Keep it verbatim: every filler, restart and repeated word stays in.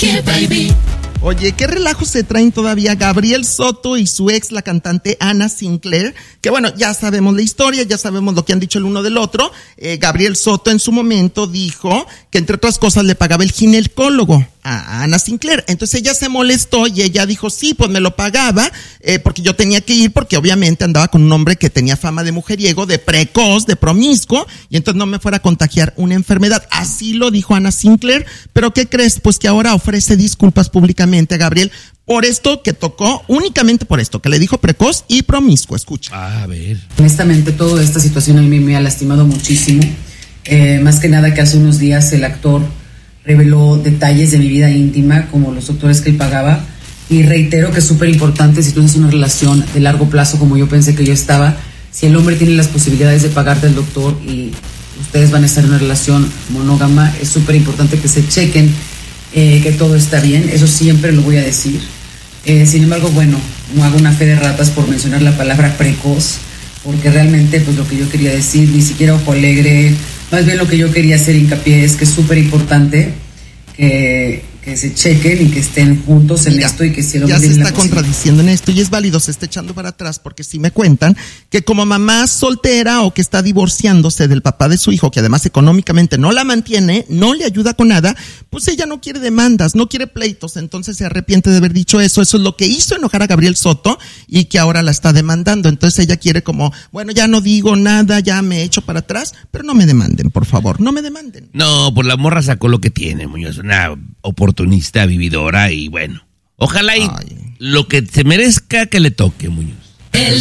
Yeah, baby. Oye, ¿qué relajo se traen todavía Gabriel Soto y su ex, la cantante Anna Sinclair? Que bueno, ya sabemos la historia, ya sabemos lo que han dicho el uno del otro. Eh, Gabriel Soto en su momento dijo que entre otras cosas le pagaba el ginecólogo a Anna Sinclair. Entonces ella se molestó y ella dijo, sí, pues me lo pagaba, eh, porque yo tenía que ir porque obviamente andaba con un hombre que tenía fama de mujeriego, de precoz, de promiscuo, y entonces no me fuera a contagiar una enfermedad. Así lo dijo Anna Sinclair. Pero ¿qué crees? Pues que ahora ofrece disculpas públicamente a Gabriel por esto que tocó, únicamente por esto, que le dijo precoz y promiscuo. Escucha. A ver. Honestamente, toda esta situación a mí me ha lastimado muchísimo. Eh, más que nada que hace unos días el actor reveló detalles de mi vida íntima, como los doctores que él pagaba. Y reitero que es súper importante, si tú tienes una relación de largo plazo, como yo pensé que yo estaba, si el hombre tiene las posibilidades de pagarte al doctor y ustedes van a estar en una relación monógama, es súper importante que se chequen eh, que todo está bien. Eso siempre lo voy a decir. Eh, sin embargo, bueno, no hago una fe de ratas por mencionar la palabra precoz, porque realmente pues lo que yo quería decir, ni siquiera ojo alegre, más bien lo que yo quería hacer hincapié es que es súper importante que, que se chequen y que estén juntos en Mira, esto, y que si el hombre ya se tiene está la posibilidad. contradiciendo en esto y es válido, se está echando para atrás porque sí me cuentan que como mamá soltera o que está divorciándose del papá de su hijo, que además económicamente no la mantiene, no le ayuda con nada, pues ella no quiere demandas, no quiere pleitos, entonces se arrepiente de haber dicho eso. Eso es lo que hizo enojar a Gabriel Soto y que ahora la está demandando. Entonces ella quiere como, bueno, ya no digo nada, ya me echo para atrás, pero no me demanden, por favor, no me demanden. No, pues la morra sacó lo que tiene, Muñoz, una oportunista, vividora, y bueno, ojalá y Ay. lo que se merezca que le toque, Muñoz. El